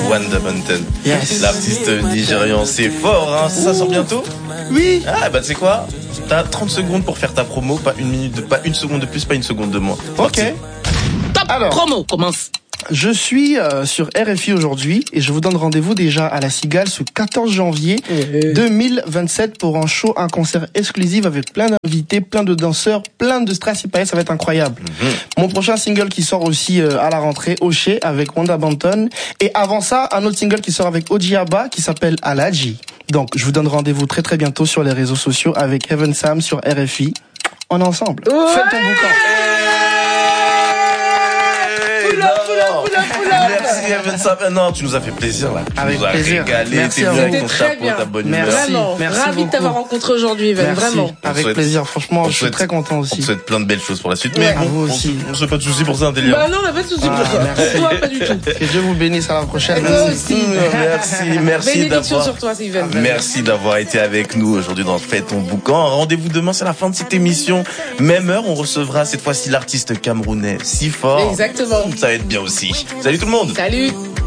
Wanda Banton. Yes. L'artiste nigérian, c'est fort, hein. Ça sort bientôt? Oui. Ah, bah, tu sais quoi? T'as 30 secondes pour faire ta promo, pas une seconde de plus, pas une seconde de moins. Ok. Top Alors. promo commence. Je suis sur RFI aujourd'hui et je vous donne rendez-vous déjà à la Cigale ce 14 janvier 2027 pour un show, un concert exclusif avec plein d'invités, plein de danseurs, plein de strass et paillettes, ça va être incroyable. Mon prochain single qui sort aussi à la rentrée, Oché, avec Wanda Banton. Et avant ça, un autre single qui sort avec Ojiaba qui s'appelle Aladji. Donc je vous donne rendez-vous très très bientôt sur les réseaux sociaux avec Heaven Sam sur RFI. On est ensemble. Faites ton boucan. Merci Evan Sam. Non, tu nous as fait plaisir là. Tu Avec nous as plaisir. régalé. Merci T'es à venu vous. avec ton C'était très chapeau, bien. ta bonne humeur. Merci. Vraiment, Merci ravi de beaucoup. t'avoir rencontré aujourd'hui, Even, Merci. vraiment. Avec souhaite- plaisir. Franchement, je suis souhaite- très content On aussi. te souhaite plein de belles choses pour la suite. Ouais. Mais À vous bon, aussi. on se fait pas de soucis pour ça, un délire. Bah non, on n'a pas de soucis pour toi. merci. Toi, pas du tout. Que Dieu vous bénisse à la prochaine. Et toi aussi. Merci Bénédiction d'avoir. sur toi, Steven. Merci d'avoir été avec nous aujourd'hui dans Fais ton boucan. Rendez-vous demain, c'est la fin de cette émission. Même heure, on recevra cette fois-ci l'artiste camerounais si fort. Exactement. Ça va être bien aussi. Salut tout le monde. Salut.